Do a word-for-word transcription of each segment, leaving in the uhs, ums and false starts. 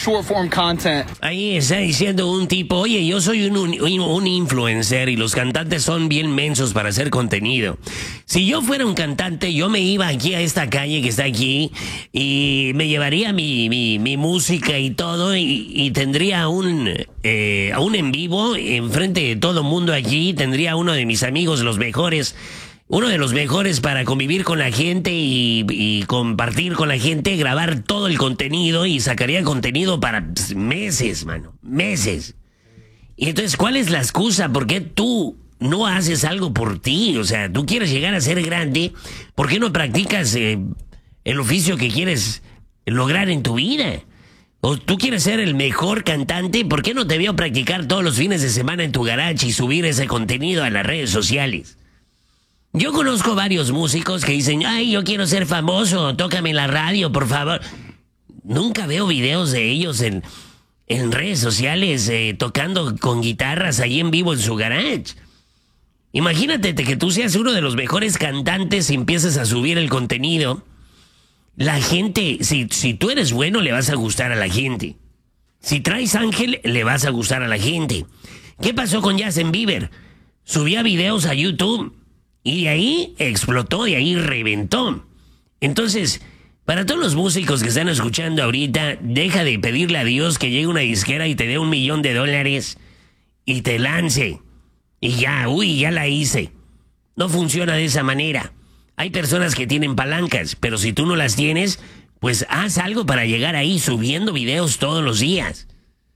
short form content. Ahí está diciendo un tipo, oye, yo soy un, un, un influencer y los cantantes son bien mensos para hacer contenido. Si yo fuera un cantante, yo me iba aquí a esta calle que está aquí y me llevaría mi, mi, mi música y todo y, y tendría un, eh, un en vivo enfrente de todo el mundo aquí, tendría uno de mis amigos, los mejores, uno de los mejores para convivir con la gente y, y compartir con la gente, grabar todo el contenido y sacaría contenido para pues, meses, mano, meses. Y entonces, ¿cuál es la excusa? ¿Por qué tú no haces algo por ti? O sea, tú quieres llegar a ser grande, ¿por qué no practicas eh, el oficio que quieres lograr en tu vida? O tú quieres ser el mejor cantante, ¿por qué no te veo practicar todos los fines de semana en tu garage y subir ese contenido a las redes sociales? Yo conozco varios músicos que dicen, ay, yo quiero ser famoso, tócame en la radio, por favor. Nunca veo videos de ellos en, en redes sociales eh, tocando con guitarras ahí en vivo en su garage. Imagínate que tú seas uno de los mejores cantantes y empieces a subir el contenido. La gente, si, si tú eres bueno, le vas a gustar a la gente. Si traes ángel, le vas a gustar a la gente. ¿Qué pasó con Justin Bieber? Subía videos a YouTube. Y de ahí explotó, de ahí reventó. Entonces, para todos los músicos que están escuchando ahorita, deja de pedirle a Dios que llegue una disquera y te dé un millón de dólares y te lance. Y ya, uy, ya la hice. No funciona de esa manera. Hay personas que tienen palancas, pero si tú no las tienes, pues haz algo para llegar ahí subiendo videos todos los días.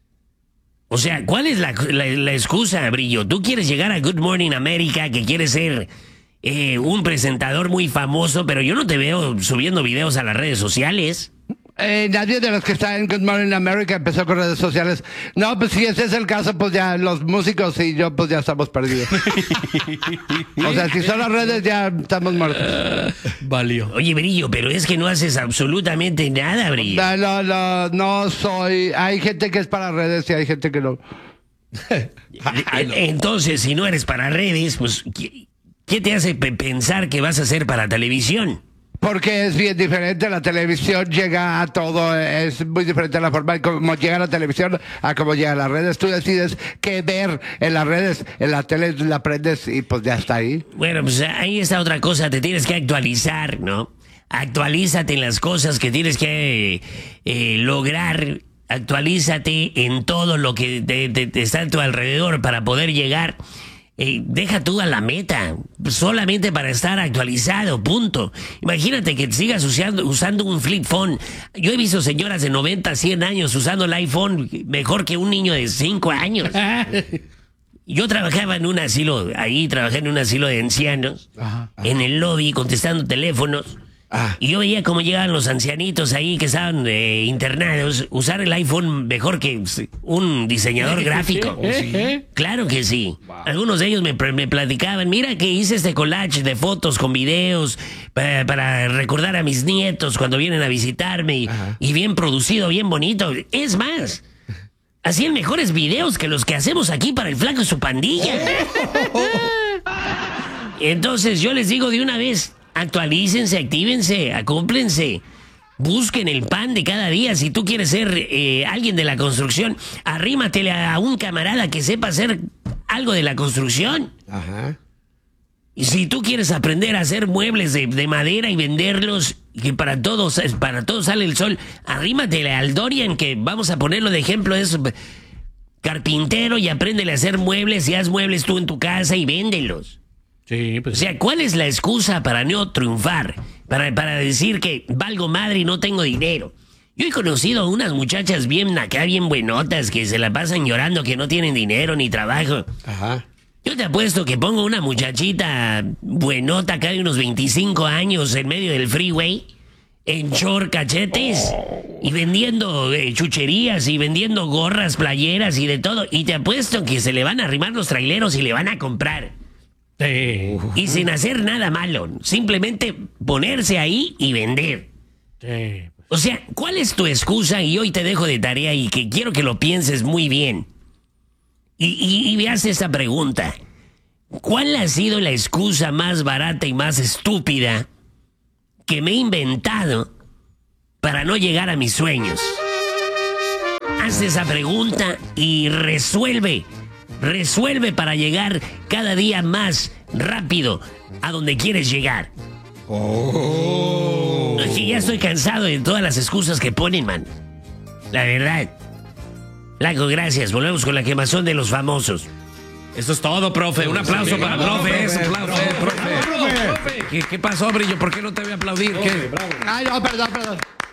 O sea, ¿cuál es la, la, la excusa, Brillo? Tú quieres llegar a Good Morning America, que quieres ser... Eh, un presentador muy famoso, pero yo no te veo subiendo videos a las redes sociales. Eh, nadie de los que está en Good Morning America empezó con redes sociales. No, pues si ese es el caso, pues ya los músicos y yo pues ya estamos perdidos. O sea, si son las redes ya estamos muertos. Uh, valió. Oye, Brillo, pero es que no haces absolutamente nada, Brillo. No, no, no, no soy... Hay gente que es para redes y hay gente que no. Entonces, si no eres para redes, pues... ¿Qué te hace pe- pensar que vas a hacer para televisión? Porque es bien diferente, la televisión llega a todo, es muy diferente la forma como llega la televisión a cómo llega a las redes. Tú decides qué ver en las redes, en la tele la prendes y pues ya está ahí. Bueno, pues ahí está otra cosa, te tienes que actualizar, ¿no? Actualízate en las cosas que tienes que eh, lograr, actualízate en todo lo que te, te, te está a tu alrededor para poder llegar... Eh, deja tú a la meta, solamente para estar actualizado, punto. Imagínate que sigas usando, usando un flip phone. Yo he visto señoras de noventa, cien años usando el iPhone mejor que un niño de cinco años. Yo trabajaba en un asilo, ahí trabajé en un asilo de ancianos, ajá, ajá. En el lobby contestando teléfonos. Ah. Y yo veía cómo llegaban los ancianitos ahí que estaban eh, internados, usar el iPhone mejor que un diseñador gráfico. ¿Oh, sí? Claro que sí. Wow. Algunos de ellos me, me platicaban, mira que hice este collage de fotos con videos para, para recordar a mis nietos cuando vienen a visitarme y, y bien producido, bien bonito. Es más, hacían mejores videos que los que hacemos aquí para el Flaco y su pandilla. Entonces yo les digo de una vez... Actualícense, actívense, acómplense, busquen el pan de cada día. Si tú quieres ser eh, alguien de la construcción, arrímatele a un camarada que sepa hacer algo de la construcción. Ajá. Y si tú quieres aprender a hacer muebles de, de madera y venderlos, que para todos, para todos sale el sol, arrímatele al Dorian, que vamos a ponerlo de ejemplo, es carpintero, y apréndele a hacer muebles y haz muebles tú en tu casa y véndelos. Sí, pues. O sea, ¿cuál es la excusa para no triunfar? Para, para decir que valgo madre y no tengo dinero. Yo he conocido a unas muchachas bien acá, bien buenotas, que se la pasan llorando que no tienen dinero ni trabajo. Ajá. Yo te apuesto que pongo una muchachita buenota acá de unos veinticinco años en medio del freeway, en short, cachetes, y vendiendo eh, chucherías y vendiendo gorras, playeras y de todo. Y te apuesto que se le van a arrimar los traileros y le van a comprar. Sí. Y sin hacer nada malo, simplemente ponerse ahí y vender. Sí. O sea, ¿cuál es tu excusa? Y hoy te dejo de tarea y que quiero que lo pienses muy bien. Y, y, y veas esta pregunta. ¿Cuál ha sido la excusa más barata y más estúpida que me he inventado para no llegar a mis sueños? hazte esa pregunta y resuelve. Resuelve para llegar cada día más rápido a donde quieres llegar. Oh. Es que ya estoy cansado de todas las excusas que ponen, man. La verdad. Flaco, gracias. Volvemos con la quemazón de los famosos. Eso es todo, profe. Un aplauso para el profe. Eso, aplauso, eh, profe. ¿Qué, ¿Qué pasó, Brillo? ¿Por qué no te voy a aplaudir? ¿Qué? Ay, no, perdón, perdón.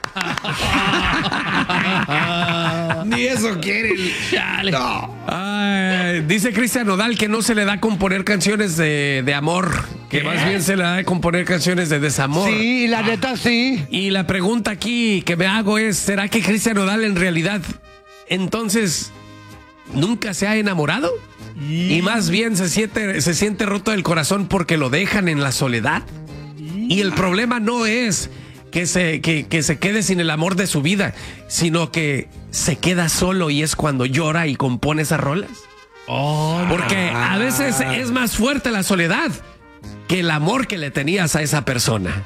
Ni eso quieren. Chale. Ay, dice Cristian Nodal que no se le da componer canciones de, de amor, que más bien se le da componer canciones de desamor. Sí, la neta sí. Y la pregunta aquí que me hago es, ¿será que Cristian Nodal en realidad entonces nunca se ha enamorado? Y más bien se siente, se siente roto del corazón porque lo dejan en la soledad. Y el problema no es que se, que, que se quede sin el amor de su vida, sino que se queda solo y es cuando llora y compone esas rolas. Porque a veces es más fuerte la soledad que el amor que le tenías a esa persona.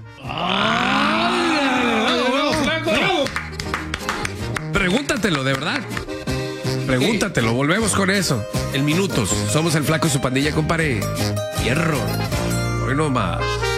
Pregúntatelo, de verdad. Pregúntatelo, volvemos con eso. En minutos, somos el Flaco y su pandilla, compadre. Hierro. Hoy no más.